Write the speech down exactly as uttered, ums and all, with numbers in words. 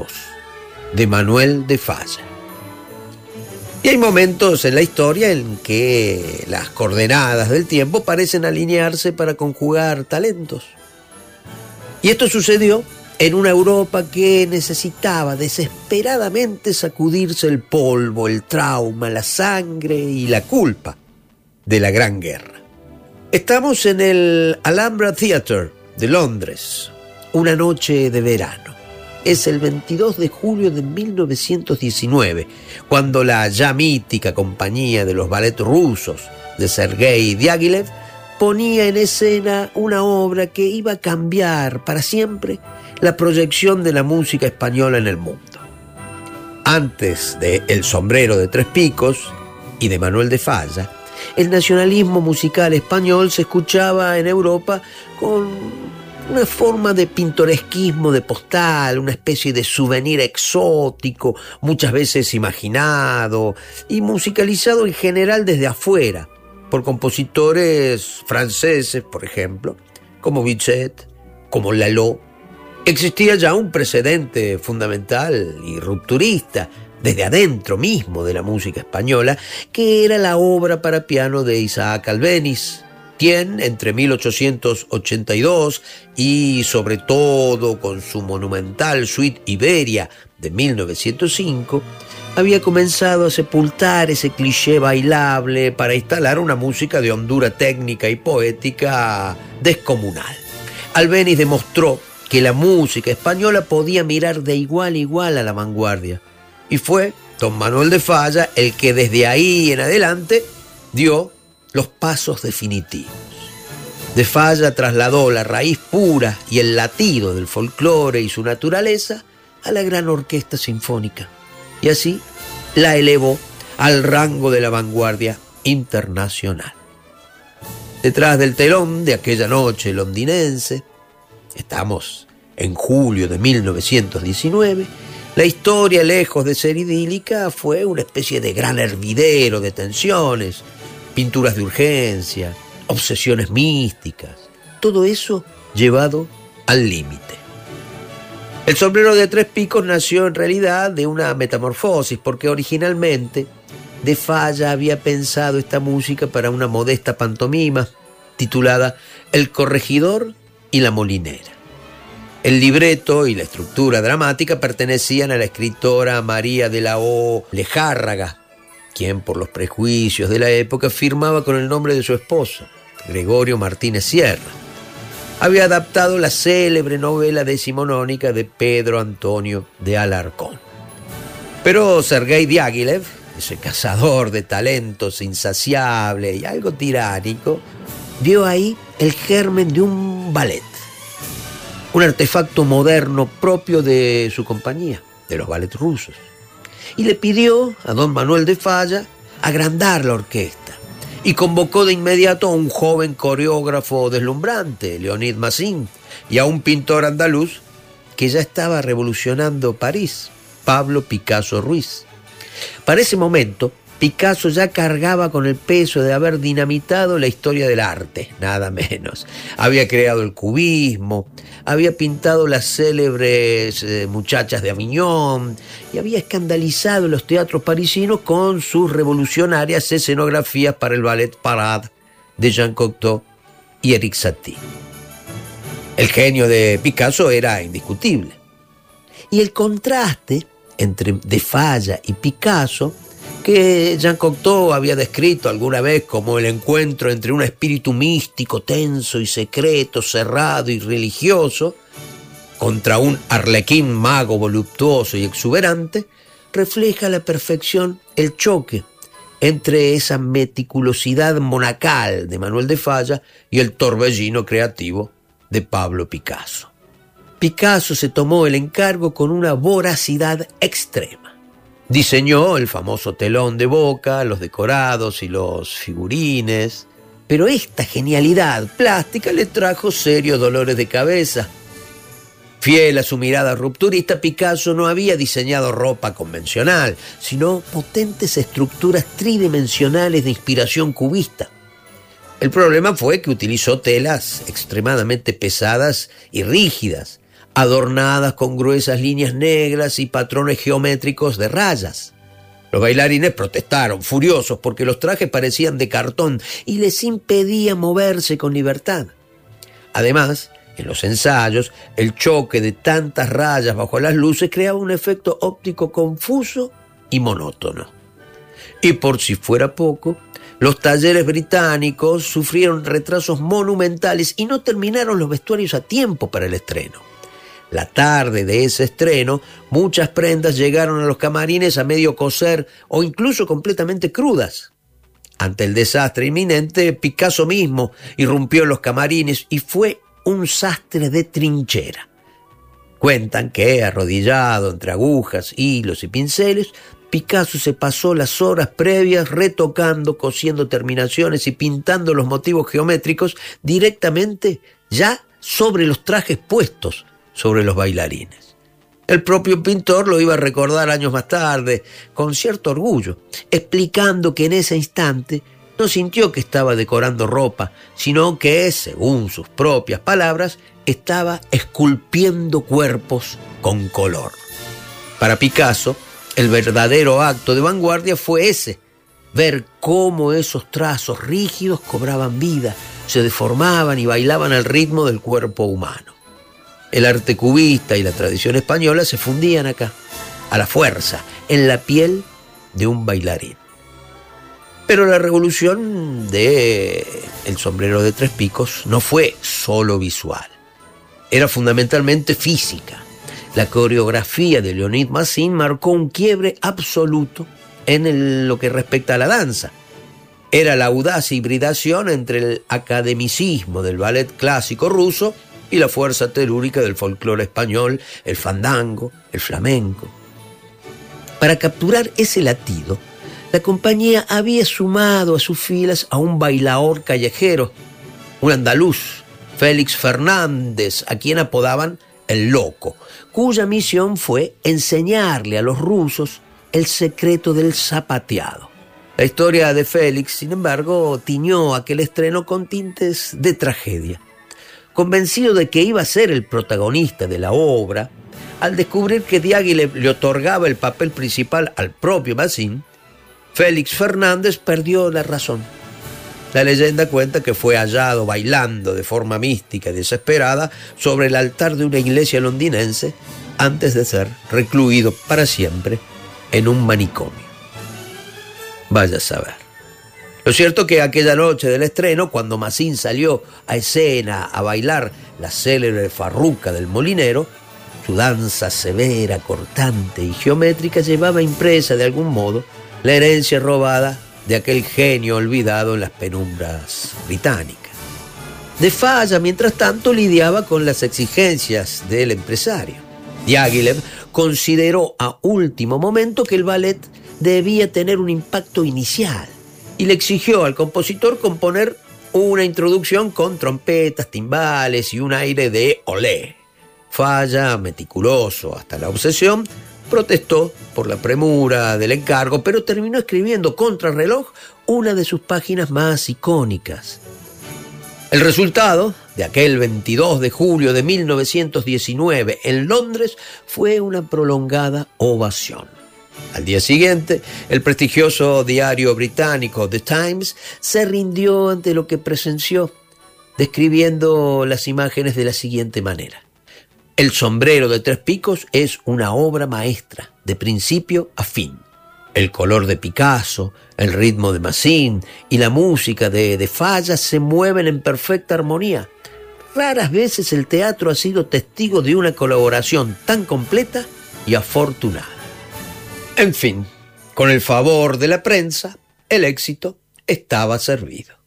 tiempos, de Manuel de Falla. Y hay momentos en la historia en que las coordenadas del tiempo parecen alinearse para conjugar talentos. Y esto sucedió en una Europa que necesitaba desesperadamente sacudirse el polvo, el trauma, la sangre y la culpa de la Gran Guerra. Estamos en el Alhambra Theatre de Londres, una noche de verano. Es el veintidós de julio de mil novecientos diecinueve, cuando la ya mítica compañía de los ballet rusos de Sergei Diaghilev ponía en escena una obra que iba a cambiar para siempre la proyección de la música española en el mundo. Antes de El sombrero de tres picos y de Manuel de Falla, el nacionalismo musical español se escuchaba en Europa con una forma de pintoresquismo de postal, una especie de souvenir exótico, muchas veces imaginado y musicalizado en general desde afuera, por compositores franceses, por ejemplo, como Bizet, como Lalo. Existía ya un precedente fundamental y rupturista desde adentro mismo de la música española, que era la obra para piano de Isaac Albéniz, quien entre mil ochocientos ochenta y dos y sobre todo con su monumental Suite Iberia de mil novecientos cinco, había comenzado a sepultar ese cliché bailable para instalar una música de hondura técnica y poética descomunal. Albéniz demostró que la música española podía mirar de igual a igual a la vanguardia, y fue don Manuel de Falla el que desde ahí en adelante dio los pasos definitivos. De Falla trasladó la raíz pura y el latido del folclore y su naturaleza a la gran orquesta sinfónica, y así la elevó al rango de la vanguardia internacional. Detrás del telón de aquella noche londinense, estamos en julio de mil novecientos diecinueve, la historia, lejos de ser idílica, fue una especie de gran hervidero de tensiones, pinturas de urgencia, obsesiones místicas, todo eso llevado al límite. El sombrero de tres picos nació en realidad de una metamorfosis, porque originalmente de Falla había pensado esta música para una modesta pantomima titulada El corregidor y la molinera. El libreto y la estructura dramática pertenecían a la escritora María de la O. Lejárraga, quien por los prejuicios de la época firmaba con el nombre de su esposo, Gregorio Martínez Sierra. Había adaptado la célebre novela decimonónica de Pedro Antonio de Alarcón. Pero Sergei Diaghilev, ese cazador de talentos insaciable y algo tiránico, vio ahí el germen de un ballet, un artefacto moderno propio de su compañía, de los ballets rusos, y le pidió a don Manuel de Falla agrandar la orquesta, y convocó de inmediato a un joven coreógrafo deslumbrante, Leonid Massin, y a un pintor andaluz que ya estaba revolucionando París, Pablo Picasso Ruiz. Para ese momento, Picasso ya cargaba con el peso de haber dinamitado la historia del arte, nada menos. Había creado el cubismo, había pintado las célebres eh, muchachas de Aviñón y había escandalizado los teatros parisinos con sus revolucionarias escenografías para el ballet Parade de Jean Cocteau y Éric Satie. El genio de Picasso era indiscutible. Y el contraste entre de Falla y Picasso, que Jean Cocteau había descrito alguna vez como el encuentro entre un espíritu místico, tenso y secreto, cerrado y religioso, contra un arlequín mago voluptuoso y exuberante, refleja a la perfección el choque entre esa meticulosidad monacal de Manuel de Falla y el torbellino creativo de Pablo Picasso. Picasso se tomó el encargo con una voracidad extrema. Diseñó el famoso telón de boca, los decorados y los figurines, pero esta genialidad plástica le trajo serios dolores de cabeza. Fiel a su mirada rupturista, Picasso no había diseñado ropa convencional, sino potentes estructuras tridimensionales de inspiración cubista. El problema fue que utilizó telas extremadamente pesadas y rígidas, adornadas con gruesas líneas negras y patrones geométricos de rayas. Los bailarines protestaron, furiosos, porque los trajes parecían de cartón y les impedía moverse con libertad. Además, en los ensayos, el choque de tantas rayas bajo las luces creaba un efecto óptico confuso y monótono. Y por si fuera poco, los talleres británicos sufrieron retrasos monumentales y no terminaron los vestuarios a tiempo para el estreno. La tarde de ese estreno, muchas prendas llegaron a los camarines a medio coser o incluso completamente crudas. Ante el desastre inminente, Picasso mismo irrumpió en los camarines y fue un sastre de trinchera. Cuentan que, arrodillado entre agujas, hilos y pinceles, Picasso se pasó las horas previas retocando, cosiendo terminaciones y pintando los motivos geométricos directamente ya sobre los trajes puestos sobre los bailarines. El propio pintor lo iba a recordar años más tarde, con cierto orgullo, explicando que en ese instante no sintió que estaba decorando ropa, sino que, según sus propias palabras, estaba esculpiendo cuerpos con color. Para Picasso, el verdadero acto de vanguardia fue ese, ver cómo esos trazos rígidos cobraban vida, se deformaban y bailaban al ritmo del cuerpo humano. El arte cubista y la tradición española se fundían acá, a la fuerza, en la piel de un bailarín. Pero la revolución de El sombrero de tres picos no fue solo visual. Era fundamentalmente física. La coreografía de Leonid Massin marcó un quiebre absoluto en el, lo que respecta a la danza. Era la audaz hibridación entre el academicismo del ballet clásico ruso y la fuerza telúrica del folclore español, el fandango, el flamenco. Para capturar ese latido, la compañía había sumado a sus filas a un bailaor callejero, un andaluz, Félix Fernández, a quien apodaban el Loco, cuya misión fue enseñarle a los rusos el secreto del zapateado. La historia de Félix, sin embargo, tiñó aquel estreno con tintes de tragedia. Convencido de que iba a ser el protagonista de la obra, al descubrir que Diaghilev le otorgaba el papel principal al propio Massin, Félix Fernández perdió la razón. La leyenda cuenta que fue hallado bailando de forma mística y desesperada sobre el altar de una iglesia londinense antes de ser recluido para siempre en un manicomio. Vaya a saber. Lo cierto que aquella noche del estreno, cuando Massin salió a escena a bailar la célebre farruca del molinero, su danza severa, cortante y geométrica llevaba impresa de algún modo la herencia robada de aquel genio olvidado en las penumbras británicas. De Falla, mientras tanto, lidiaba con las exigencias del empresario. Diaghilev consideró a último momento que el ballet debía tener un impacto inicial y le exigió al compositor componer una introducción con trompetas, timbales y un aire de olé. Falla, meticuloso hasta la obsesión, protestó por la premura del encargo, pero terminó escribiendo contrarreloj una de sus páginas más icónicas. El resultado de aquel veintidós de julio de mil novecientos diecinueve en Londres fue una prolongada ovación. Al día siguiente, el prestigioso diario británico The Times se rindió ante lo que presenció, describiendo las imágenes de la siguiente manera. El sombrero de tres picos es una obra maestra, de principio a fin. El color de Picasso, el ritmo de Massin y la música de, de Falla se mueven en perfecta armonía. Raras veces el teatro ha sido testigo de una colaboración tan completa y afortunada. En fin, con el favor de la prensa, el éxito estaba servido.